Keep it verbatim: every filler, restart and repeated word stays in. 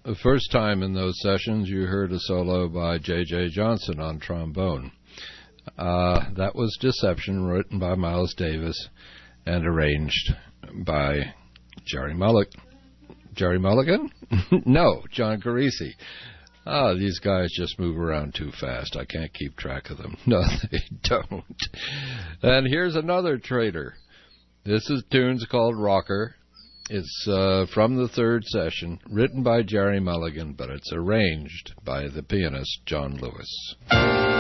the first time in those sessions, you heard a solo by J J Johnson on trombone. Uh, that was Deception, written by Miles Davis and arranged by Jerry Mulligan. Jerry Mulligan? No, John Carisi. Ah, these guys just move around too fast. I can't keep track of them. No, they don't. And here's another traitor. This is tunes called Rocker. It's uh, from the third session, written by Jerry Mulligan, but it's arranged by the pianist John Lewis.